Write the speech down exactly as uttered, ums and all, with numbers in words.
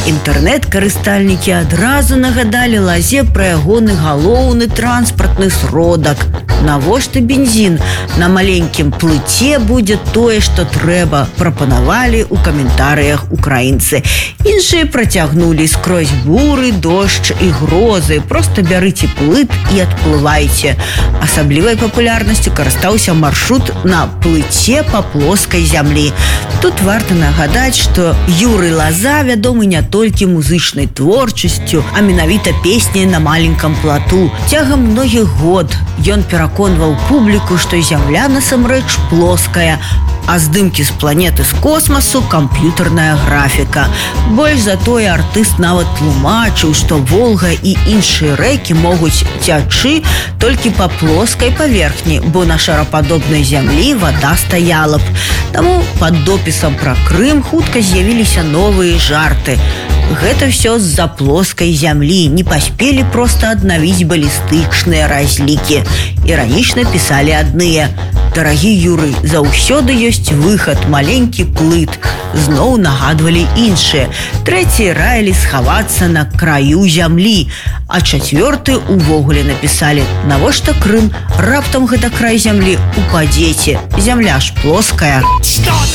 Інтэрнэт-карыстальнікі адразу нагадалі Лазе пра ягоны галоўны транспартны сродак. Навошта бензін? На маленькім плыце будзе тое, што трэба, прапанавалі ў каментарыях украінцы. Іншыя працягнулі: скрозь буры, дождж і грозы. Проста бярыце плыт і адплывайце. Асаблівай папулярнасцю карыстаўся маршрут на плыце па плоскай зямлі. Тут варта нагадаць, што Юрый Лаза вядомы не толькі музычнай творчасцю, а менавіта песняй на маленькам плату. Цягам многіх год ён пераконваў публіку, што зямля насамрэч плоская, а здымкі з планеты з космасу – камп'ютарная графіка. Больш за тое, артыст нават тлумачыў, што Волга і іншыя рэкі могуць цячы толькі па плоскай паверхні, бо на шарападобнай зямлі вада стаяла б. Таму пад допісам пра Крым хутка з'явіліся новыя жарты. Гэта ўсё з-за плоскай зямлі. Не паспелі проста аднавіць балістычныя разлікі. Іранічна пісалі адныя: «Дарагі Юрый, заўсёды ёсць выхад, маленькі плыт». Зноў нагадвалі іншыя. Трэція раілі схавацца на краю зямлі. А чацвёрты увогуле напісалі: «Навошта Крым? Раптам гэта край зямлі упадзеце. Зямля ж плоская».